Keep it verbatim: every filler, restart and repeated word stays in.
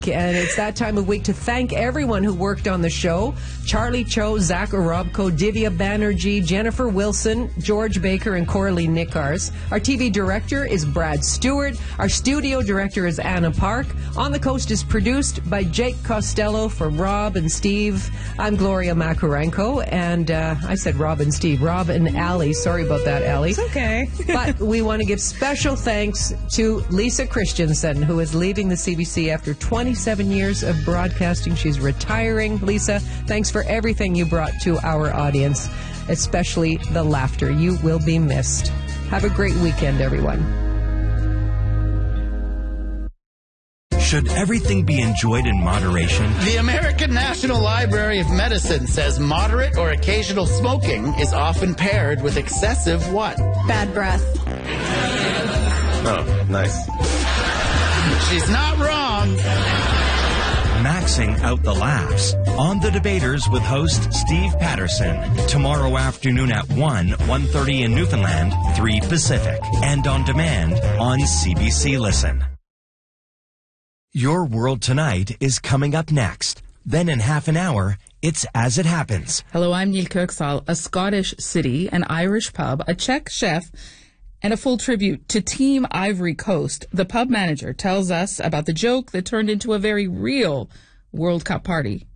And it's that time of week to thank everyone who worked on the show. Charlie Cho, Zach Arobko, Divya Banerjee, Jennifer Wilson, George Baker, and Coralie Nickars. Our T V director is Brad Stewart. Our studio director is Anna Park. On the Coast is produced by Jake Costello for Rob and Steve. I'm Gloria Macarenko, and uh, I said Rob and Steve. Rob and Allie. Sorry about that, Allie. It's okay. But we want to give special thanks to Lisa Christensen, who is leaving the C B C after twenty-seven years of broadcasting. She's retiring. Lisa, thanks for everything you brought to our audience, especially the laughter. You will be missed. Have a great weekend, everyone. Should everything be enjoyed in moderation? The American National Library of Medicine says moderate or occasional smoking is often paired with excessive what? Bad breath. Oh, nice. She's not wrong. Maxing out the laughs on The Debaters with host Steve Patterson. Tomorrow afternoon at one, one thirty in Newfoundland, three Pacific. And on demand on C B C Listen. Your World Tonight is coming up next. Then in half an hour, it's As It Happens. Hello, I'm Neil Kirksall. A Scottish city, an Irish pub, a Czech chef, and a full tribute to Team Ivory Coast. The pub manager tells us about the joke that turned into a very real World Cup party.